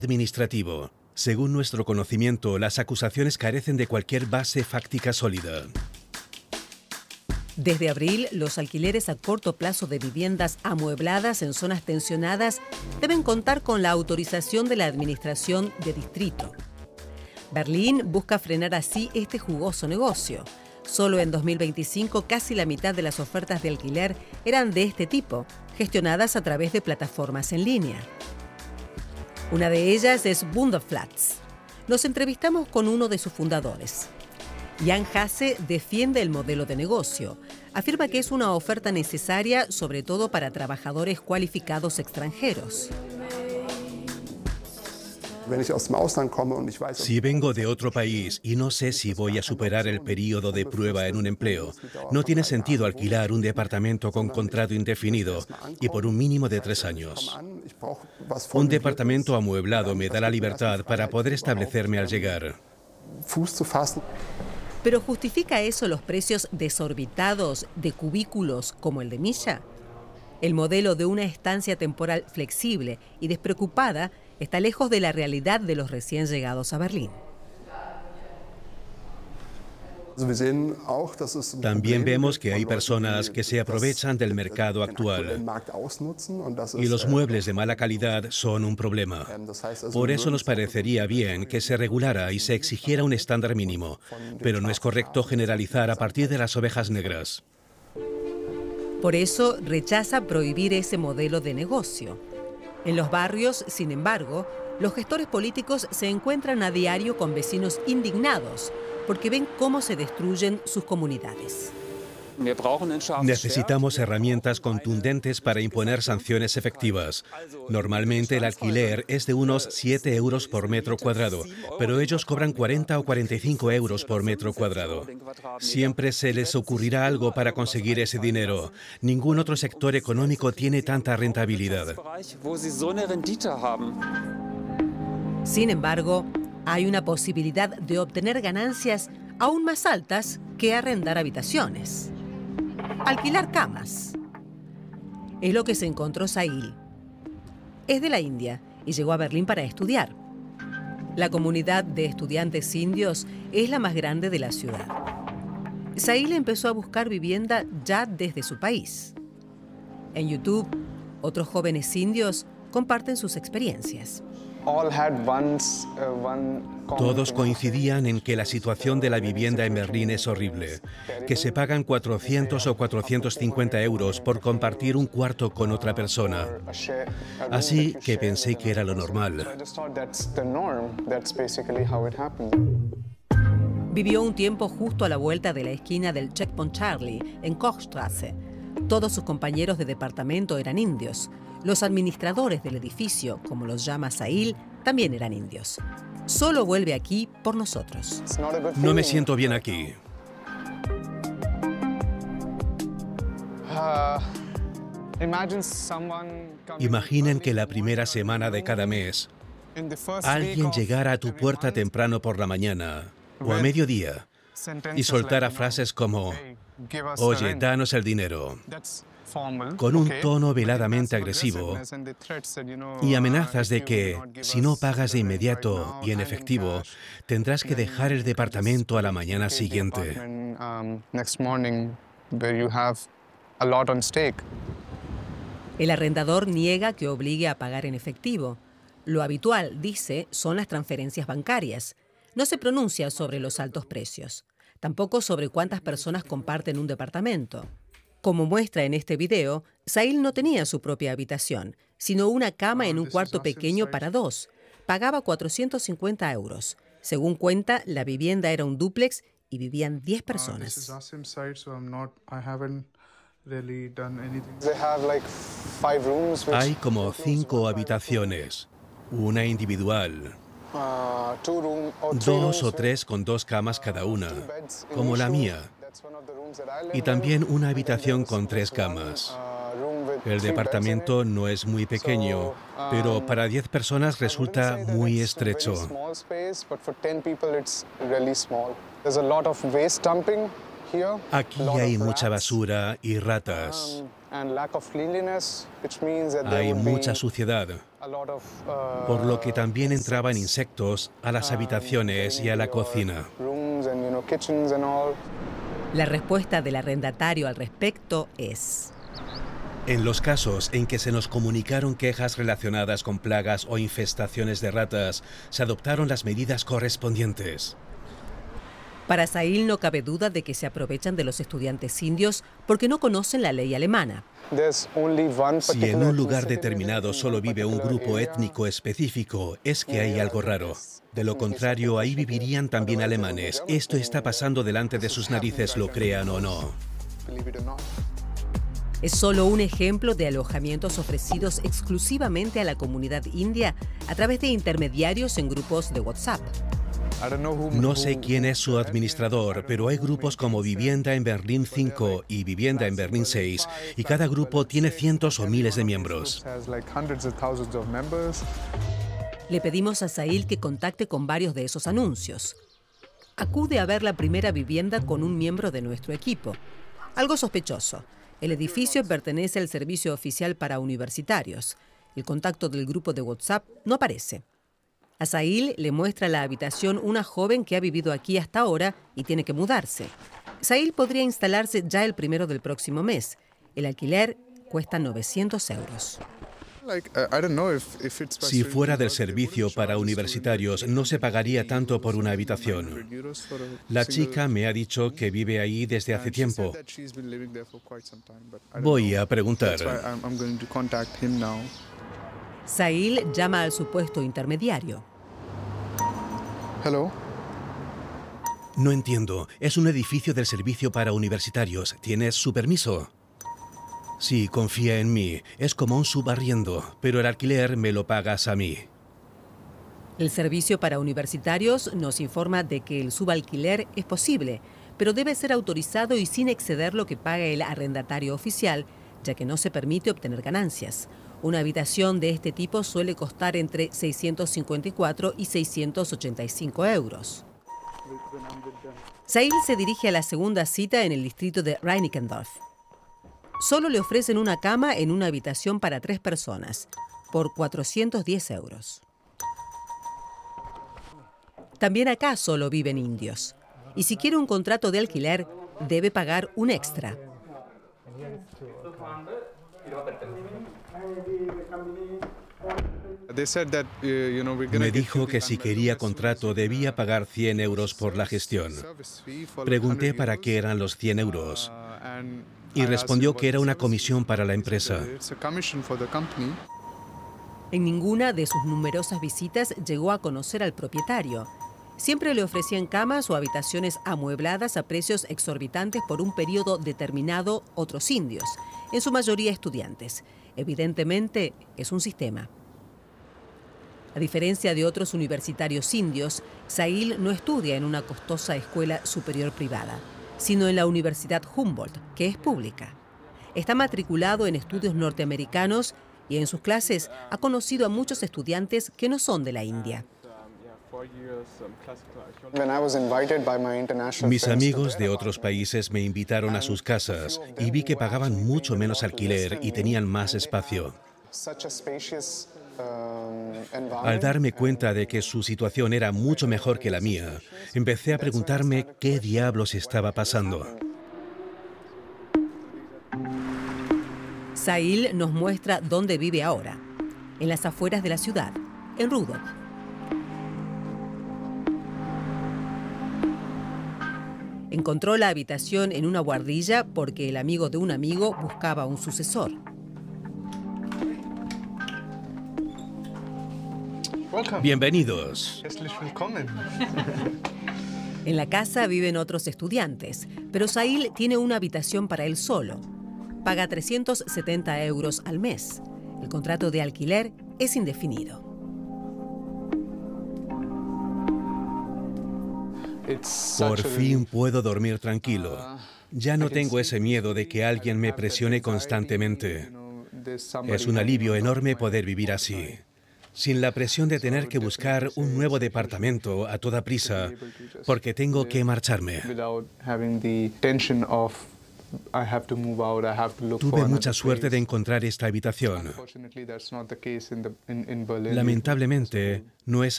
administrativo. Según nuestro conocimiento, las acusaciones carecen de cualquier base fáctica sólida. Desde abril, los alquileres a corto plazo de viviendas amuebladas en zonas tensionadas deben contar con la autorización de la administración de distrito. Berlín busca frenar así este jugoso negocio. Solo en 2025, casi la mitad de las ofertas de alquiler eran de este tipo, gestionadas a través de plataformas en línea. Una de ellas es Wunderflats. Nos entrevistamos con uno de sus fundadores. Jan Hasse defiende el modelo de negocio. Afirma que es una oferta necesaria, sobre todo para trabajadores cualificados extranjeros. Si vengo de otro país y no sé si voy a superar el periodo de prueba en un empleo, no tiene sentido alquilar un departamento con contrato indefinido y por un mínimo de 3 años. Un departamento amueblado me da la libertad para poder establecerme al llegar. ¿Pero justifica eso los precios desorbitados de cubículos como el de Misha? El modelo de una estancia temporal flexible y despreocupada está lejos de la realidad de los recién llegados a Berlín. También vemos que hay personas que se aprovechan del mercado actual y los muebles de mala calidad son un problema. Por eso nos parecería bien que se regulara y se exigiera un estándar mínimo, pero no es correcto generalizar a partir de las ovejas negras. Por eso rechaza prohibir ese modelo de negocio. En los barrios, sin embargo, los gestores políticos se encuentran a diario con vecinos indignados porque ven cómo se destruyen sus comunidades. Necesitamos herramientas contundentes para imponer sanciones efectivas. Normalmente el alquiler es de unos 7 euros por metro cuadrado, pero ellos cobran 40 o 45 euros por metro cuadrado. Siempre se les ocurrirá algo para conseguir ese dinero. Ningún otro sector económico tiene tanta rentabilidad. Sin embargo, hay una posibilidad de obtener ganancias aún más altas que arrendar habitaciones. Alquilar camas. Es lo que se encontró Sahil. Es de la India y llegó a Berlín para estudiar. La comunidad de estudiantes indios es la más grande de la ciudad. Sahil empezó a buscar vivienda ya desde su país. En YouTube, otros jóvenes indios comparten sus experiencias. Todos coincidían en que la situación de la vivienda en Berlín es horrible, que se pagan 400 o 450 euros por compartir un cuarto con otra persona. Así que pensé que era lo normal. Vivió un tiempo justo a la vuelta de la esquina del Checkpoint Charlie, en Kochstraße. Todos sus compañeros de departamento eran indios. Los administradores del edificio, como los llama Sahil, también eran indios. Solo vuelve aquí por nosotros. No me siento bien aquí. Imaginen que la primera semana de cada mes alguien llegara a tu puerta temprano por la mañana o a mediodía y soltara frases como «Oye, danos el dinero», con un tono veladamente agresivo y amenazas de que, si no pagas de inmediato y en efectivo, tendrás que dejar el departamento a la mañana siguiente. El arrendador niega que obligue a pagar en efectivo. Lo habitual, dice, son las transferencias bancarias. No se pronuncia sobre los altos precios, tampoco sobre cuántas personas comparten un departamento. Como muestra en este video, Sahil no tenía su propia habitación, sino una cama en un cuarto pequeño para 2. Pagaba 450 euros. Según cuenta, la vivienda era un dúplex y vivían 10 personas. Hay como 5 habitaciones, una individual, 2 o 3 con 2 camas cada una, como la mía. Y también una habitación con 3 camas. El departamento no es muy pequeño, pero para 10 personas resulta muy estrecho. Aquí hay mucha basura y ratas. Hay mucha suciedad, por lo que también entraban insectos a las habitaciones y a la cocina. La respuesta del arrendatario al respecto es: En los casos en que se nos comunicaron quejas relacionadas con plagas o infestaciones de ratas, se adoptaron las medidas correspondientes. Para Sahil no cabe duda de que se aprovechan de los estudiantes indios porque no conocen la ley alemana. Si en un lugar determinado solo vive un grupo étnico específico, es que hay algo raro. De lo contrario, ahí vivirían también alemanes. Esto está pasando delante de sus narices, lo crean o no. Es solo un ejemplo de alojamientos ofrecidos exclusivamente a la comunidad india a través de intermediarios en grupos de WhatsApp. No sé quién es su administrador, pero hay grupos como Vivienda en Berlín 5 y Vivienda en Berlín 6, y cada grupo tiene cientos o miles de miembros. Le pedimos a Sahil que contacte con varios de esos anuncios. Acude a ver la primera vivienda con un miembro de nuestro equipo. Algo sospechoso. El edificio pertenece al servicio oficial para universitarios. El contacto del grupo de WhatsApp no aparece. A Sahil le muestra la habitación una joven que ha vivido aquí hasta ahora y tiene que mudarse. Sahil podría instalarse ya el 1 del próximo mes. El alquiler cuesta 900 euros. Si fuera del servicio para universitarios, no se pagaría tanto por una habitación. La chica me ha dicho que vive ahí desde hace tiempo. Voy a preguntar. Sahil llama al supuesto intermediario. No entiendo. Es un edificio del servicio para universitarios. ¿Tienes su permiso? Sí, confía en mí. Es como un subarriendo, pero el alquiler me lo pagas a mí. El servicio para universitarios nos informa de que el subalquiler es posible, pero debe ser autorizado y sin exceder lo que paga el arrendatario oficial, ya que no se permite obtener ganancias. Una habitación de este tipo suele costar entre 654 y 685 euros. Sahil se dirige a la segunda cita en el distrito de Reinickendorf. Solo le ofrecen una cama en una habitación para 3 personas, por 410 euros. También acá solo viven indios. Y si quiere un contrato de alquiler, debe pagar un extra. Me dijo que si quería contrato debía pagar 100 euros por la gestión. Pregunté para qué eran los 100 euros y respondió que era una comisión para la empresa. En ninguna de sus numerosas visitas llegó a conocer al propietario. Siempre le ofrecían camas o habitaciones amuebladas a precios exorbitantes por un periodo determinado otros indios, en su mayoría estudiantes. Evidentemente, es un sistema. A diferencia de otros universitarios indios, Sahil no estudia en una costosa escuela superior privada, sino en la Universidad Humboldt, que es pública. Está matriculado en estudios norteamericanos y en sus clases ha conocido a muchos estudiantes que no son de la India. Mis amigos de otros países me invitaron a sus casas y vi que pagaban mucho menos alquiler y tenían más espacio. Al darme cuenta de que su situación era mucho mejor que la mía, empecé a preguntarme qué diablos estaba pasando. Sahil nos muestra dónde vive ahora, en las afueras de la ciudad, en Rudolf. Encontró la habitación en una guardilla porque el amigo de un amigo buscaba un sucesor. Bienvenidos. En la casa viven otros estudiantes, pero Sahil tiene una habitación para él solo. Paga 370 euros al mes. El contrato de alquiler es indefinido. Por fin puedo dormir tranquilo. Ya no tengo ese miedo de que alguien me presione constantemente. Es un alivio enorme poder vivir así, sin la presión de tener que buscar un nuevo departamento a toda prisa, porque tengo que marcharme. Tuve mucha suerte de encontrar esta habitación. Lamentablemente, no es